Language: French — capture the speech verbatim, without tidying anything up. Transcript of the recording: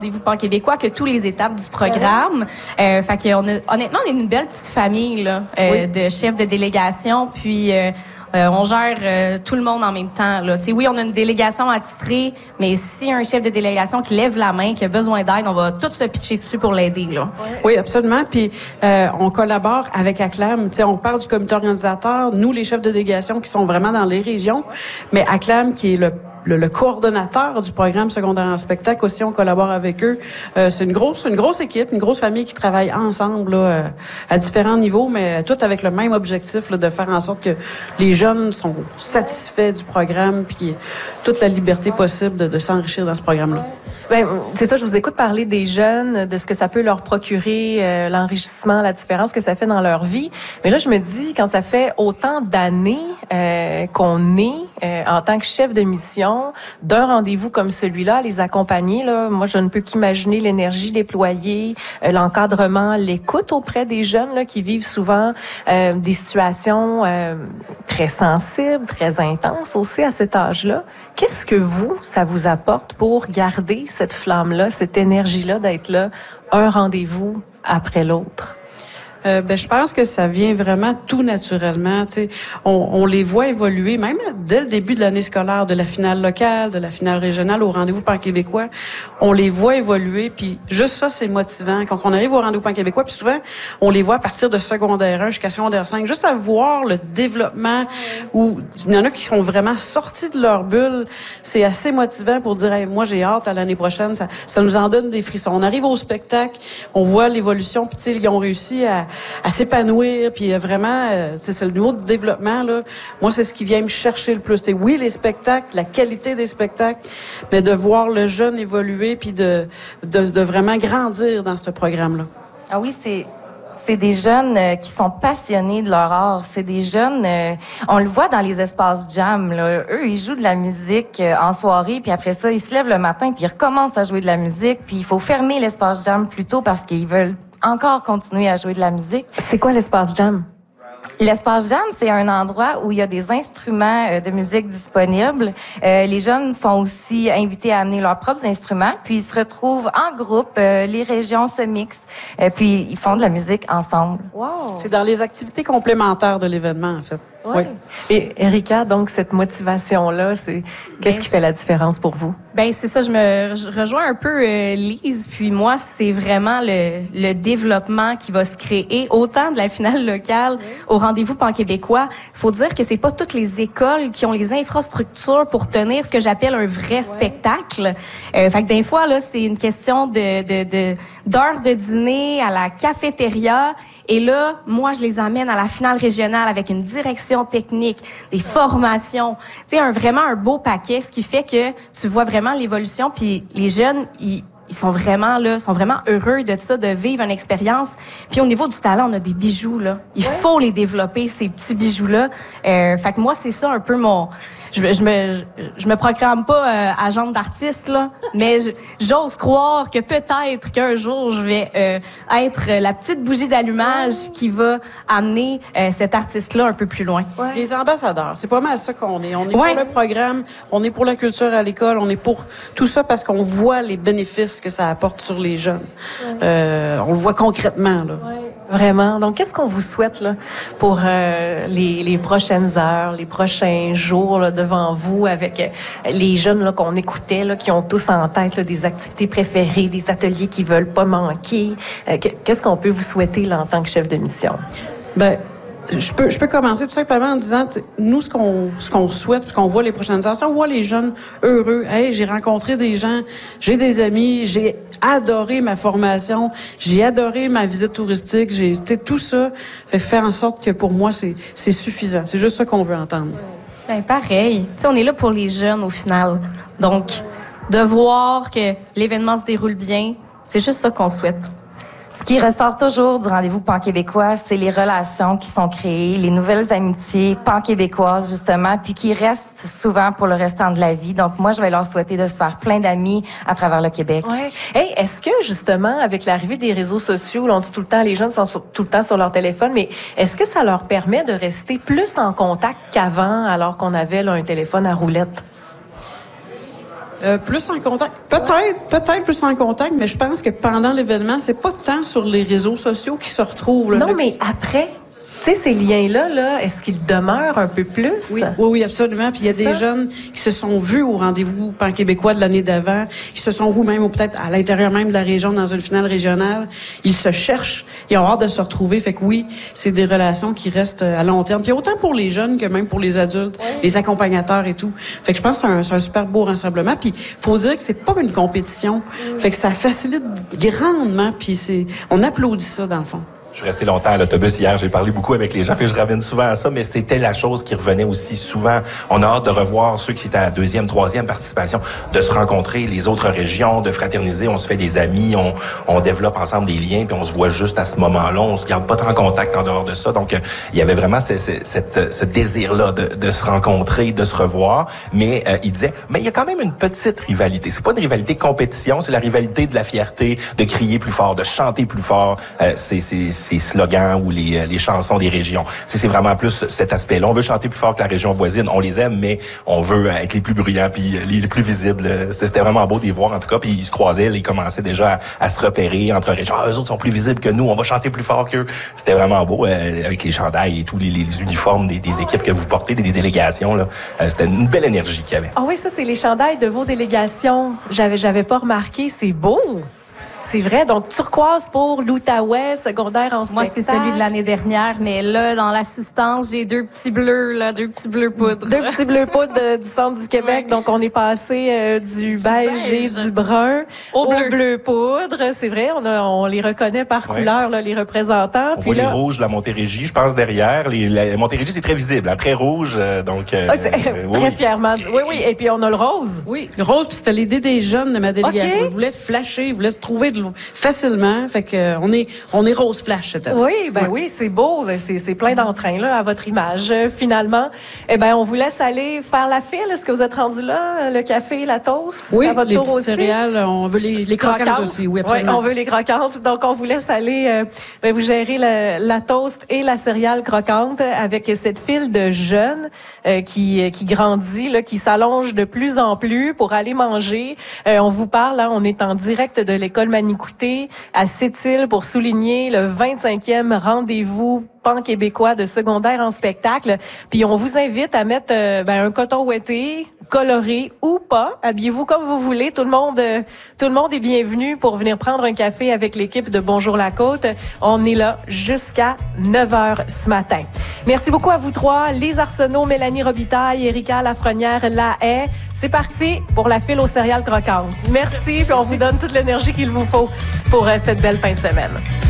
Rendez-vous Pan québécois que tous les étapes du programme. Euh, fait qu'on a, honnêtement, on est une belle petite famille là, euh, oui. de chefs de délégation, puis euh, euh, on gère euh, tout le monde en même temps. Là. Oui, on a une délégation attitrée, mais s'il y a un chef de délégation qui lève la main, qui a besoin d'aide, on va tous se pitcher dessus pour l'aider. Là. Oui, absolument. Puis euh, on collabore avec Acclam. T'sais, on parle du comité organisateur, nous les chefs de délégation qui sont vraiment dans les régions, mais Acclam qui est le Le, le coordonnateur du programme secondaire en spectacle aussi, on collabore avec eux. Euh, c'est une grosse, une grosse équipe, une grosse famille qui travaille ensemble là, euh, à différents niveaux, mais tout avec le même objectif là, de faire en sorte que les jeunes sont satisfaits du programme, puis toute la liberté possible de, de s'enrichir dans ce programme-là. Ben, c'est ça, je vous écoute parler des jeunes, de ce que ça peut leur procurer, euh, l'enrichissement, la différence que ça fait dans leur vie. Mais là, je me dis, quand ça fait autant d'années euh, qu'on est euh, en tant que chef de mission d'un rendez-vous comme celui-là, les accompagner, là, moi, je ne peux qu'imaginer l'énergie déployée, euh, l'encadrement, l'écoute auprès des jeunes là, qui vivent souvent euh, des situations euh, très sensibles, très intenses aussi à cet âge-là. Qu'est-ce que vous, ça vous apporte pour garder cette flamme-là, cette énergie-là d'être là, un rendez-vous après l'autre? Euh, ben je pense que ça vient vraiment tout naturellement. Tu sais, on, on les voit évoluer, même dès le début de l'année scolaire, de la finale locale, de la finale régionale au rendez-vous pan-québécois, on les voit évoluer. Puis juste ça, c'est motivant. Quand on arrive au rendez-vous pan-québécois, puis souvent on les voit à partir de secondaire un jusqu'à secondaire cinq, juste à voir le développement où il y en a qui sont vraiment sortis de leur bulle. C'est assez motivant pour dire hey, moi j'ai hâte à l'année prochaine. Ça, ça nous en donne des frissons. On arrive au spectacle, on voit l'évolution, puis tu sais, ils ont réussi à à s'épanouir, puis vraiment, euh, c'est le niveau de développement, là. Moi, c'est ce qui vient me chercher le plus. C'est oui, les spectacles, la qualité des spectacles, mais de voir le jeune évoluer, puis de, de, de vraiment grandir dans ce programme-là. Ah oui, c'est... C'est des jeunes euh, qui sont passionnés de leur art. C'est des jeunes, euh, on le voit dans les espaces jam. Là. Eux, ils jouent de la musique euh, en soirée, puis après ça, ils se lèvent le matin, puis ils recommencent à jouer de la musique. Puis il faut fermer l'espace jam plus tôt parce qu'ils veulent encore continuer à jouer de la musique. C'est quoi l'espace jam? L'espace jam, c'est un endroit où il y a des instruments de musique disponibles. Euh, les jeunes sont aussi invités à amener leurs propres instruments, puis ils se retrouvent en groupe, euh, les régions se mixent, euh, puis ils font de la musique ensemble. Wow. C'est dans les activités complémentaires de l'événement, en fait. Oui. Et Erika, donc cette motivation-là, c'est qu'est-ce qui fait la différence pour vous? Ben c'est ça, je me je rejoins un peu euh, Lise, puis moi c'est vraiment le, le développement qui va se créer autant de la finale locale au rendez-vous pan-québécois. Il faut dire que c'est pas toutes les écoles qui ont les infrastructures pour tenir ce que j'appelle un vrai ouais. spectacle. Euh, fait que des fois là, c'est une question de de de d'heures de dîner à la cafétéria. Et là, moi, je les amène à la finale régionale avec une direction technique, des formations, tu sais, un, vraiment un beau paquet, ce qui fait que tu vois vraiment l'évolution. Puis les jeunes, ils, ils sont vraiment là, sont vraiment heureux de ça, de vivre une expérience. Puis au niveau du talent, on a des bijoux là. Il ouais. faut les développer ces petits bijoux là. Euh, fait que moi, c'est ça un peu mon. Je, je me je me programme pas euh, agente d'artiste là, mais j'ose croire que peut-être qu'un jour je vais euh, être la petite bougie d'allumage oh. qui va amener euh, cet artiste là un peu plus loin. Ouais. Des ambassadeurs, c'est pas mal ça qu'on est. On est ouais. pour le programme, on est pour la culture à l'école, on est pour tout ça parce qu'on voit les bénéfices que ça apporte sur les jeunes. Ouais. Euh, on le voit concrètement là. Ouais. Vraiment. Donc, qu'est-ce qu'on vous souhaite là pour euh, les, les prochaines heures, les prochains jours là, devant vous, avec euh, les jeunes là qu'on écoutait, là, qui ont tous en tête là, des activités préférées, des ateliers qu'ils veulent pas manquer. Euh, qu'est-ce qu'on peut vous souhaiter là en tant que chef de mission? Ben, je peux, je peux commencer tout simplement en disant, nous, ce qu'on, ce qu'on souhaite, ce qu'on voit les prochaines heures, si on voit les jeunes heureux, hey, j'ai rencontré des gens, j'ai des amis, j'ai adoré ma formation, j'ai adoré ma visite touristique, j'ai, tu sais, tout ça fait faire en sorte que pour moi, c'est, c'est suffisant. C'est juste ça qu'on veut entendre. Ben, pareil. Tu sais, on est là pour les jeunes au final. Donc, de voir que l'événement se déroule bien, c'est juste ça qu'on souhaite. Ce qui ressort toujours du rendez-vous pan-québécois, c'est les relations qui sont créées, les nouvelles amitiés pan-québécoises, justement, puis qui restent souvent pour le restant de la vie. Donc, moi, je vais leur souhaiter de se faire plein d'amis à travers le Québec. Ouais. Hey, est-ce que, justement, avec l'arrivée des réseaux sociaux, là, on dit tout le temps, les jeunes sont sur, tout le temps sur leur téléphone, mais est-ce que ça leur permet de rester plus en contact qu'avant, alors qu'on avait là, un téléphone à roulette? Euh, plus en contact, peut-être, peut-être plus en contact, mais je pense que pendant l'événement, c'est pas tant sur les réseaux sociaux qui se retrouvent. Là, non, le... mais après, tu sais, ces liens-là, là, est-ce qu'ils demeurent un peu plus? Oui, oui, oui, absolument. Puis il y a C'est des ça? jeunes qui se sont vus au rendez-vous pan-québécois de l'année d'avant, qui se sont vus même, ou peut-être à l'intérieur même de la région, dans une finale régionale. Ils se cherchent, ils ont hâte de se retrouver. Fait que oui, c'est des relations qui restent à long terme. Puis autant pour les jeunes que même pour les adultes, oui. les accompagnateurs et tout. Fait que je pense que c'est un, c'est un super beau rassemblement. Puis faut dire que c'est pas une compétition. Mm. Fait que ça facilite grandement. Puis c'est, on applaudit ça dans le fond. Je suis resté longtemps à l'autobus hier, j'ai parlé beaucoup avec les gens, fait que je ramène souvent à ça, mais c'était la chose qui revenait aussi souvent. On a hâte de revoir ceux qui étaient à la deuxième, troisième participation, de se rencontrer, les autres régions, de fraterniser, on se fait des amis, on, on développe ensemble des liens, puis on se voit juste à ce moment-là, on se garde pas en contact en dehors de ça. Donc, euh, il y avait vraiment ce, ce, cette, ce désir-là de, de se rencontrer, de se revoir, mais euh, il disait, mais il y a quand même une petite rivalité. C'est pas une rivalité compétition, c'est la rivalité de la fierté, de crier plus fort, de chanter plus fort. Euh, c'est, c'est ces slogans ou les, les chansons des régions. C'est, c'est vraiment plus cet aspect-là. On veut chanter plus fort que la région voisine. On les aime, mais on veut être les plus bruyants puis les, les plus visibles. C'était vraiment beau de les voir, en tout cas. Puis ils se croisaient, ils commençaient déjà à, à se repérer entre régions. Ah, eux autres sont plus visibles que nous. On va chanter plus fort qu'eux. C'était vraiment beau euh, avec les chandails et tous les, les uniformes des, des équipes que vous portez, des, des délégations. Là. Euh, c'était une belle énergie qu'il y avait. Ah oui, ça, c'est les chandails de vos délégations. J'avais, j'avais pas remarqué. C'est beau. C'est vrai. Donc, turquoise pour l'Outaouais, secondaire en spectacle. Moi, c'est celui de l'année dernière, mais là, dans l'assistance, j'ai deux petits bleus, là, deux petits bleus poudre. Deux petits bleus poudre de, du centre du Québec. Ouais. Donc, on est passé euh, du, du beige, beige et du brun au, au bleu. bleu poudre. C'est vrai, on, a, on les reconnaît par ouais. couleur, là, les représentants. On Puis voit là, les rouges de la Montérégie, je pense, derrière. Les, la Montérégie, c'est très visible, hein, très rouge. Euh, donc, euh, ah, c'est, euh, très oui. fièrement. Oui, oui. Et puis, on a le rose. Oui, le rose, puis c'était l'idée des jeunes de ma délégation. Okay. Ils voulaient flasher, ils voulaient se trouver de facilement. Fait que euh, on est on est rose flash cette année. Oui, ben ouais. oui, c'est beau, c'est c'est plein d'entrain là à votre image. Euh, finalement, eh ben on vous laisse aller faire la file. Est-ce que vous êtes rendu là, le café, la toast? Oui, à votre les tour petites aussi? Céréales, on veut les, les croquantes, croquantes aussi. Oui, absolument. Oui, on veut les croquantes. Donc on vous laisse aller. Euh, ben, vous gérez la, la toast et la céréale croquante avec cette file de jeunes euh, qui qui grandit là, qui s'allonge de plus en plus pour aller manger. Euh, on vous parle, là, on est en direct de l'école Manicouté à Sept-Îles pour souligner le vingt-cinquième rendez-vous pan-québécois de secondaire en spectacle. Puis on vous invite à mettre euh, ben, un coton ouaté, coloré ou pas. Habillez-vous comme vous voulez. Tout le monde, euh, tout le monde est bienvenu pour venir prendre un café avec l'équipe de Bonjour la Côte. On est là jusqu'à neuf heures ce matin. Merci beaucoup à vous trois. Lise Arsenault, Mélanie Robitaille, Erika Lafrenière-Lahaye. C'est parti pour la file aux céréales croquantes. Merci, puis on vous donne toute l'énergie qu'il vous faut pour euh, cette belle fin de semaine.